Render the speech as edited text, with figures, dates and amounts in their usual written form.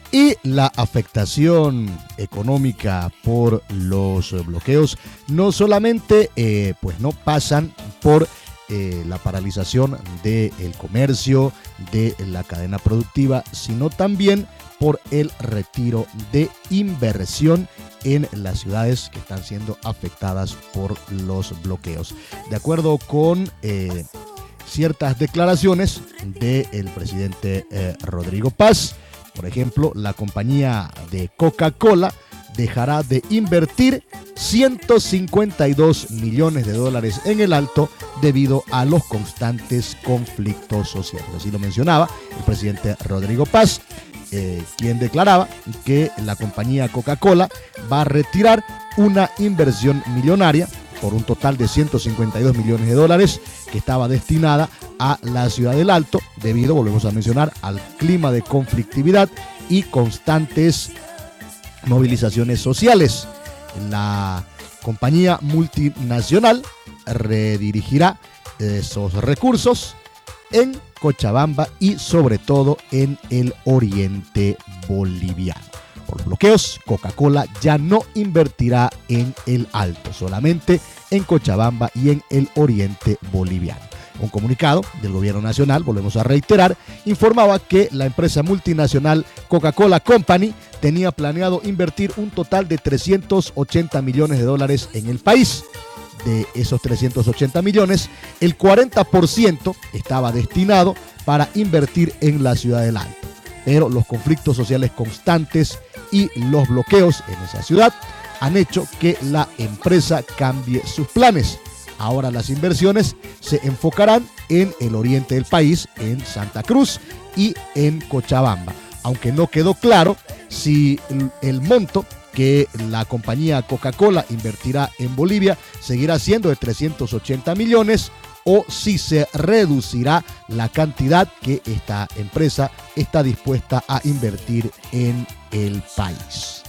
Y la afectación económica por los bloqueos no solamente pues no pasan por la paralización del comercio, de la cadena productiva, sino también por el retiro de inversión en las ciudades que están siendo afectadas por los bloqueos. De acuerdo con ciertas declaraciones del presidente Rodrigo Paz, por ejemplo, la compañía de Coca-Cola dejará de invertir 152 millones de dólares en el Alto debido a los constantes conflictos sociales. Así lo mencionaba el presidente Rodrigo Paz, quien declaraba que la compañía Coca-Cola va a retirar una inversión millonaria por un total de 152 millones de dólares que estaba destinada a la ciudad del Alto debido, volvemos a mencionar, al clima de conflictividad y constantes movilizaciones sociales. La compañía multinacional redirigirá esos recursos en Cochabamba y sobre todo en el oriente boliviano. Por los bloqueos, Coca-Cola ya no invertirá en el Alto, solamente en Cochabamba y en el oriente boliviano. Un comunicado del gobierno nacional, volvemos a reiterar, informaba que la empresa multinacional Coca-Cola Company tenía planeado invertir un total de 380 millones de dólares en el país. De esos 380 millones, el 40% estaba destinado para invertir en la ciudad del Alto. Pero los conflictos sociales constantes y los bloqueos en esa ciudad han hecho que la empresa cambie sus planes. Ahora las inversiones se enfocarán en el oriente del país, en Santa Cruz y en Cochabamba, aunque no quedó claro si el monto que la compañía Coca-Cola invertirá en Bolivia seguirá siendo de 380 millones o si se reducirá la cantidad que esta empresa está dispuesta a invertir en el país.